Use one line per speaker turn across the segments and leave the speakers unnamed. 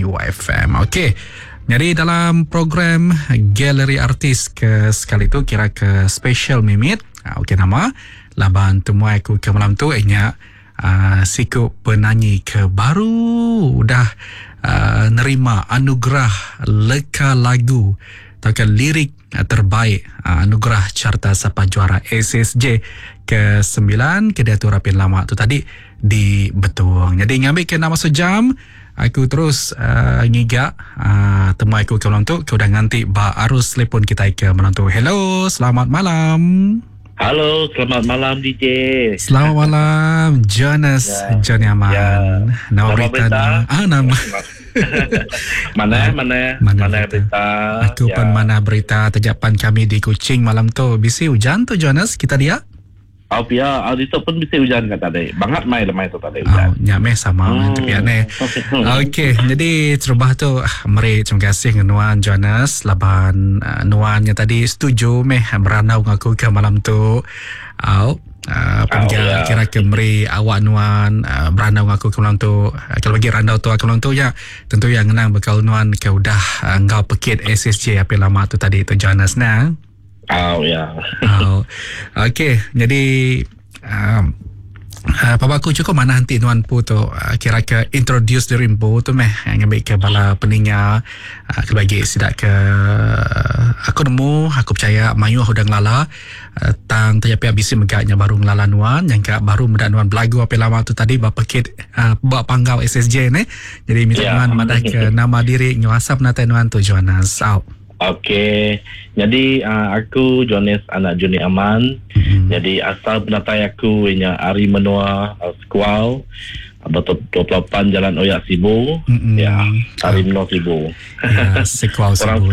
FM. Okey. Jadi dalam program Galeri Artis ke sekali tu kira ke special mimit. Okey, nama laban temuai aku ke malam tu ianya siku penyanyi ke baru dah nerima anugerah Leka Lagu atau lirik terbaik anugerah Carta Sapa Juara SSJ ke-9 kedai tu rapin lama tu tadi di Betuang. Jadi ngambil ke nama sejam aku terus ngigak temui aku ke malam tu kau dah nganti ba arus telefon kita ke malam tu. Hello, selamat malam.
Halo, selamat malam DJ.
Selamat malam Jonas Johnny Aman. Nama berita. Nama. mana
berita.
Aku pun mana berita terjapan kami di Kuching malam tu. Bisi hujan tu Jonas kita dia.
Itu pun bisa hujan kat tadi. Bangat mai tu tadi hujan.
Nyameh sama tapi aneh. Okey, jadi cerubah tu mari terima kasih Nuan Jonas laban Nuannya tadi setuju beranau ngaku ke malam tu. Penja kira kemeri awak Nuan beranau ngaku ke malam tu. Kalau bagi randau tu ke malam tu ya tentu yang ngenang bekal Nuan ke udah ngau pekit SSJ apa lama tu tadi tu Jonas nah. Okey, jadi Papa aku cukup mana nanti Nuan pu tu kira ke introduce diri pu tu ngambil ke bala peningnya ke bagi sidak ke aku nemu aku percaya mayu udah ngelala tang tapi habis megaknya baru ngelala Nuan yang ke baru mudah Nuan belagu apa lama tu tadi bapa kid buat panggau SSJ ni. Jadi minta Nuan madah ke nama diri nyuasap nata Nuan tu Jonas.
Okey, jadi aku Jonas anak Johnny Aman. Jadi asal penatai aku ianya Ari Menua Squaw atau 28 Jalan Oyak Sibu. Ari Menua Sibu.
Squaw Sibu.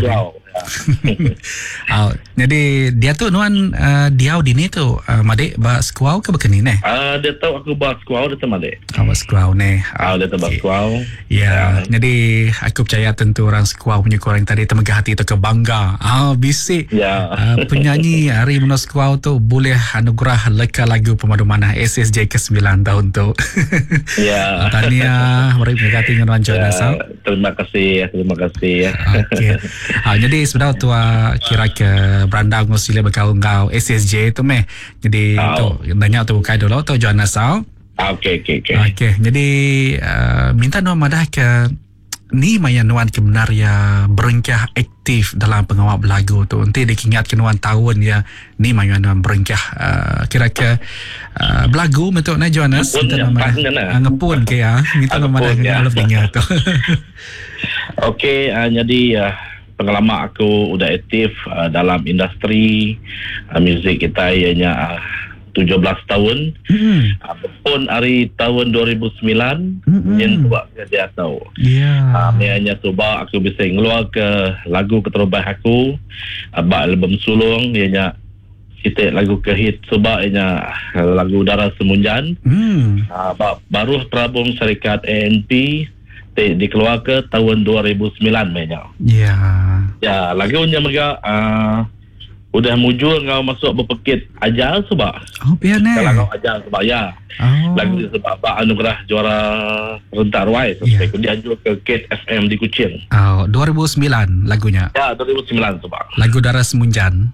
Jadi dia tu Nuan diau dini tu Madik ba Squaw ke bekeni neh?
Dia tahu aku ba Squaw dia tu Madik.
Squaw neh.
Dia tahu ba Squaw.
Jadi aku percaya tentu orang Squaw punya korang tadi temegah hati tu kebangga. Bisik. Penyanyi Ari Menua Squaw tu boleh anugerah Leka Lagu Pemadu Manah SSJ ke-9 tahun tu. Tahniah mari berkati dengan Nuan Jonas.
Terima kasih.
Okey. Jadi sebenarnya tu kira ke beranda ngosile berkau-ngau SSJ tu Jadi tu banyak tu bukai dulu tu Jonas.
Okey.
Jadi minta Nuan madah ke ni maya Nuan kebenar ya berengkah aktif dalam pengawal lagu tu. Nanti diingat ke Nuan tahun ya ni maya Nuan berengkah kira ke belagu betul na Jonas. Ngepun ke ya. Minta Nuan madah ngalap dengar tu.
Okey, jadi pengalaman aku udah aktif dalam industri muzik kita ianya 17 tahun. Pun hari tahun 2009 yang cuba dia tahu. Hanya cuba aku bisa ngeluar ke lagu keterbaik aku album sulung ianya kita lagu ke hit cuba ianya lagu Darah Semunjan. Baru terabung syarikat ANP dikeluar ke tahun 2009 banyak. Lagunya mereka udah mujur ngau masuk berpekit ajal sebab.
Biar ni.
Kalau ngau ajal sebab lagu dia sebab anugerah juara rentak ruai sampai dianjur ke Kate FM di Kuching.
2009 lagunya.
2009 sebab.
Lagu Darah Semunjan.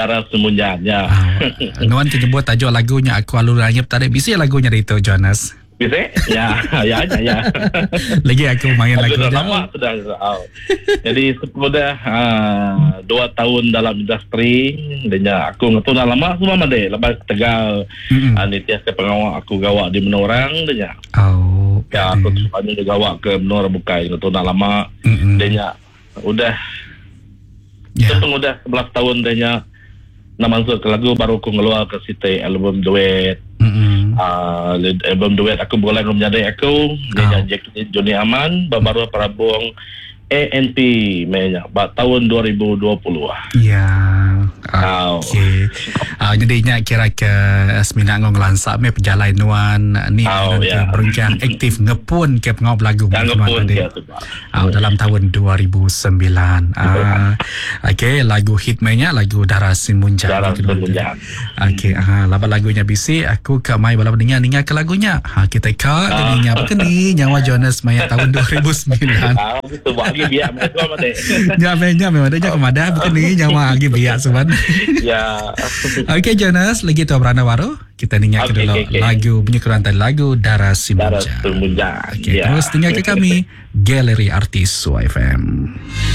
Nuan menyebut tajuk lagunya aku alur anyep tadi bisa lagunya itu Jonas.
Bisa? Ya.
Lagi aku main lagu
dah lama sudah. Jadi sudah 2 tahun dalam industri dan aku ngetu dah lama semua made lepas Tegal ni tiap pengawal aku gawak di Menorang dan aku sepanjang juga gawak ke Menora Bukai ngetu dah lama dan udah udah 11 tahun dan nak masuk ke lagu baru aku ngeluar ke City album duet. Album duet aku boleh menjadi aku dengan Johnny Aman baru perabung ANP tahun 2020.
Okey. Jadinya kira ke semina ngong lansak me perjalanan nuan ni berencang aktif ngepun ke pengau lagu
ngepun
dalam tahun 2009. Okey, lagu hitnya lagu Darah Semunjang. Okey, laba lagunya bisi aku ke mai bala dengar ke lagunya. Kita keninya begini nyawa Jonas Maya tahun 2009.
Itu bagi biak mereka mate.
Nyamanya memang dia kemada begini nyawa lagi biak seban.
Ya.
Okey Jonas, lagi tu berana waru. Kita dengar ke dulu lagu penyukuran tadi lagu Darah Semunjang.
Darah Semunjang.
Okey, terus dengar ke kami Galeri Artis SUA FM.